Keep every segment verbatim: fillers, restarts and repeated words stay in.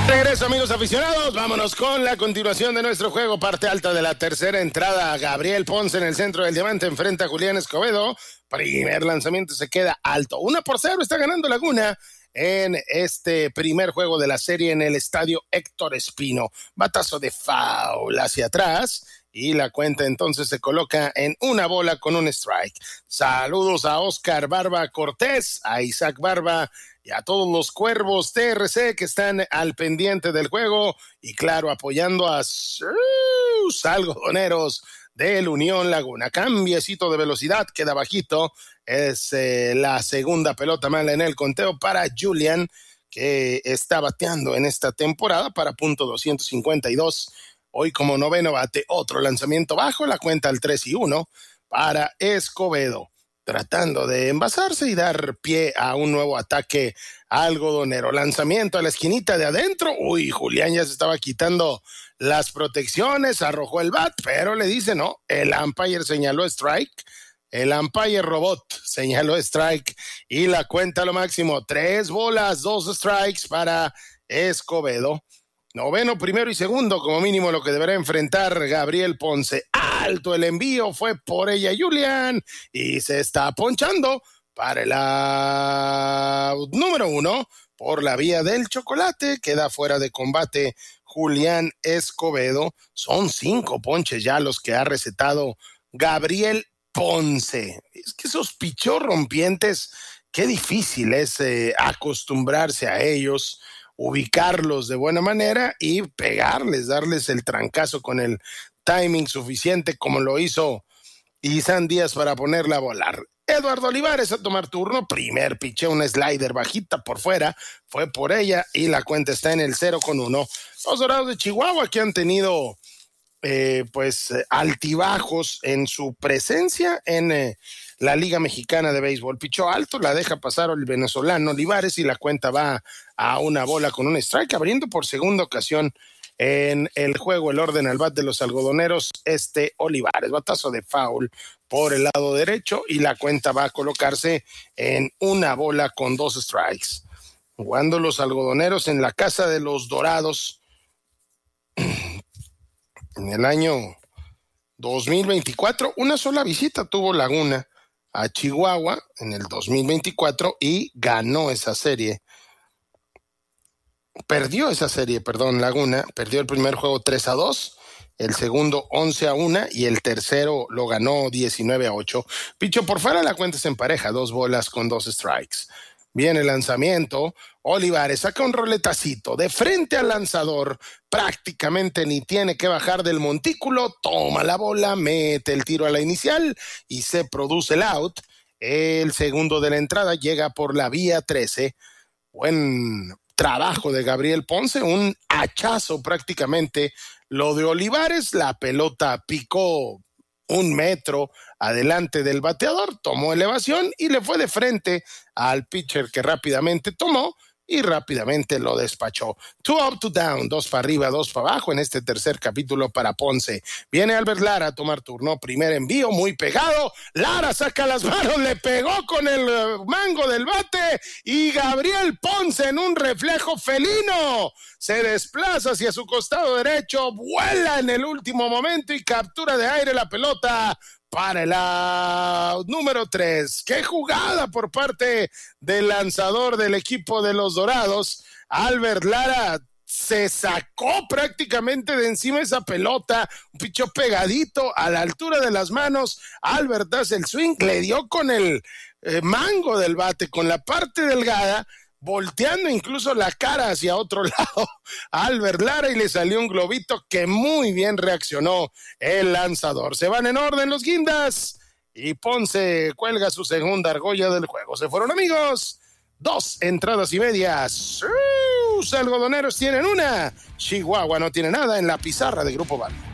Regreso, amigos aficionados, vámonos con la continuación de nuestro juego, parte alta de la tercera entrada. Gabriel Ponce en el centro del diamante enfrenta a Julián Escobedo. Primer lanzamiento se queda alto, una por cero está ganando Laguna en este primer juego de la serie en el estadio Héctor Espino. Batazo de foul hacia atrás y la cuenta entonces se coloca en una bola con un strike. Saludos a Oscar Barba Cortés, a Isaac Barba y a todos los cuervos T R C que están al pendiente del juego y claro, apoyando a sus algodoneros del Unión Laguna. Cambiecito de velocidad, queda bajito, es eh, la segunda pelota mala en el conteo para Julián, que está bateando en esta temporada para punto doscientos cincuenta y dos. Hoy como noveno bate, otro lanzamiento bajo, la cuenta al tres y uno para Escobedo, tratando de envasarse y dar pie a un nuevo ataque algodonero. Lanzamiento a la esquinita de adentro. Uy, Julián ya se estaba quitando las protecciones, arrojó el bat, pero le dice no, el umpire señaló strike, el umpire robot señaló strike y la cuenta a lo máximo, tres bolas, dos strikes para Escobedo. Noveno, primero y segundo, como mínimo lo que deberá enfrentar Gabriel Ponce. Alto el envío, fue por ella Julián y se está ponchando para el out número uno por la vía del chocolate. Queda fuera de combate Julián Escobedo. Son cinco ponches ya los que ha recetado Gabriel Ponce. Es que esos pichos rompientes, qué difícil es eh, acostumbrarse a ellos, ubicarlos de buena manera y pegarles, darles el trancazo con el timing suficiente como lo hizo Isan Díaz para ponerla a volar. Eduardo Olivares a tomar turno, primer picheo, un slider bajita por fuera, fue por ella y la cuenta está en el cero con uno. Los Dorados de Chihuahua que han tenido eh, pues altibajos en su presencia en eh, la Liga Mexicana de Béisbol. Pichó alto, la deja pasar el venezolano Olivares y la cuenta va a una bola con un strike, abriendo por segunda ocasión en el juego el orden al bat de los algodoneros, este Olivares. Batazo de foul por el lado derecho y la cuenta va a colocarse en una bola con dos strikes. Jugando los algodoneros en la casa de los Dorados en el año dos mil veinticuatro, una sola visita tuvo Laguna a Chihuahua en el dos mil veinticuatro y ganó esa serie. Perdió esa serie, perdón, Laguna, perdió el primer juego tres a dos, el segundo once a uno y el tercero lo ganó diecinueve a ocho. Picho por fuera, la cuenta se empareja, dos bolas con dos strikes. Viene el lanzamiento, Olivares saca un roletacito de frente al lanzador, prácticamente ni tiene que bajar del montículo, toma la bola, mete el tiro a la inicial y se produce el out. El segundo de la entrada llega por la vía trece. Buen trabajo de Gabriel Ponce, un hachazo prácticamente lo de Olivares, la pelota picó un metro adelante del bateador, tomó elevación y le fue de frente al pitcher que rápidamente tomó y rápidamente lo despachó. Two up, two down, dos para arriba, dos para abajo en este tercer capítulo para Ponce. Viene Albert Lara a tomar turno, primer envío muy pegado, Lara saca las manos, le pegó con el mango del bate y Gabriel Ponce en un reflejo felino se desplaza hacia su costado derecho, vuela en el último momento y captura de aire la pelota para el out número tres. ¡Qué jugada por parte del lanzador del equipo de los Dorados! Albert Lara se sacó prácticamente de encima esa pelota, un pichó pegadito a la altura de las manos. Albert hace el swing, le dio con el eh, mango del bate, con la parte delgada, volteando incluso la cara hacia otro lado a Albert Lara y le salió un globito que muy bien reaccionó el lanzador. Se van en orden los guindas y Ponce cuelga su segunda argolla del juego. Se fueron, amigos, dos entradas y medias. Los algodoneros tienen una, Chihuahua no tiene nada en la pizarra de Grupo Valmo.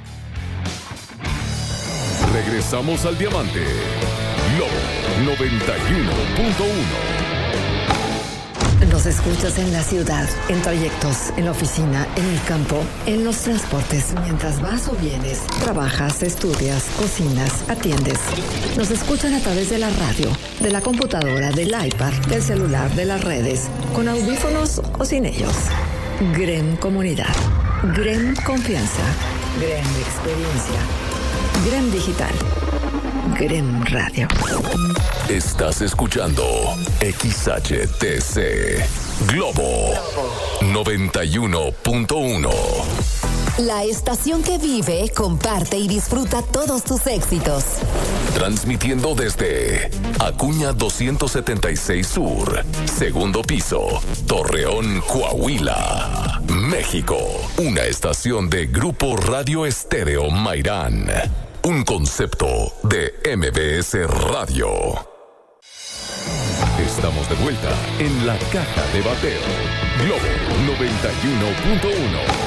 Regresamos al Diamante. Lobo noventa y uno punto uno. Nos escuchas en la ciudad, en trayectos, en la oficina, en el campo, en los transportes, mientras vas o vienes, trabajas, estudias, cocinas, atiendes. Nos escuchan a través de la radio, de la computadora, del iPad, del celular, de las redes, con audífonos o sin ellos. Grem Comunidad. Grem Confianza. Grem Experiencia. Grem Digital. Grem Radio. Estás escuchando X H T C Globo noventa y uno punto uno. La estación que vive, comparte y disfruta todos tus éxitos. Transmitiendo desde Acuña doscientos setenta y seis Sur, segundo piso, Torreón, Coahuila, México. Una estación de Grupo Radio Estéreo Mairán. Un concepto de M B S Radio. Estamos de vuelta en la caja de bateo. Globo noventa y uno punto uno.